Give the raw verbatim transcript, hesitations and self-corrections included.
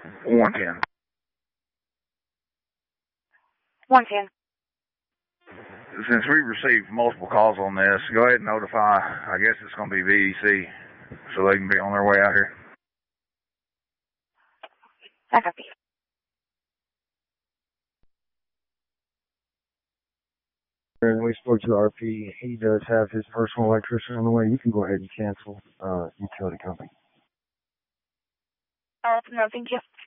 one ten. one ten. Since we received multiple calls on this, go ahead and notify, I guess it's going to be V E C, so they can be on their way out here. I copy. And we spoke to R P. He does have his personal electrician on the way. You can go ahead and cancel uh, utility company. Uh, no, thank you.